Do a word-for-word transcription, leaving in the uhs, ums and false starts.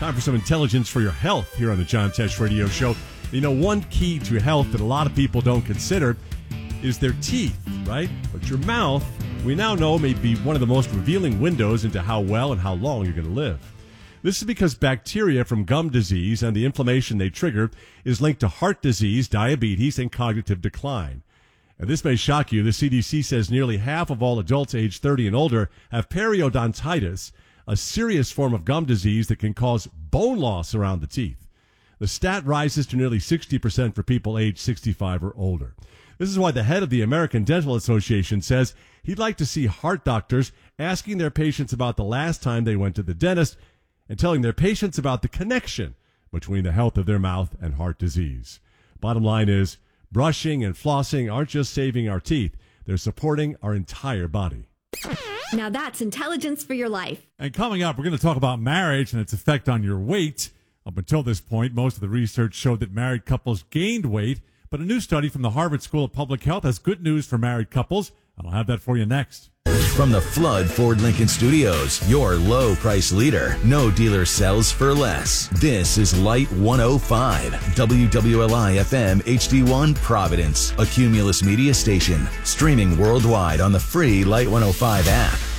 Time for some intelligence for your health here on the John Tesh Radio Show. You know, one key to health that a lot of people don't consider is their teeth, right? But your mouth, we now know, may be one of the most revealing windows into how well and how long you're going to live. This is because bacteria from gum disease and the inflammation they trigger is linked to heart disease, diabetes, and cognitive decline. And this may shock you. The C D C says nearly half of all adults aged thirty and older have periodontitis, a serious form of gum disease that can cause bone loss around the teeth. The stat rises to nearly sixty percent for people aged sixty-five or older. This is why the head of the American Dental Association says he'd like to see heart doctors asking their patients about the last time they went to the dentist and telling their patients about the connection between the health of their mouth and heart disease. Bottom line is, brushing and flossing aren't just saving our teeth, they're supporting our entire body. Now that's intelligence for your life. And coming up, we're going to talk about marriage and its effect on your weight. Up until this point, most of the research showed that married couples gained weight, but a new study from the Harvard School of Public Health has good news for married couples, and I'll have that for you next. From the Flood Ford Lincoln Studios, your low price leader. No dealer sells for less. This is Light one oh five, W W L I F M H D one Providence, a Cumulus media station, streaming worldwide on the free Light one oh five app.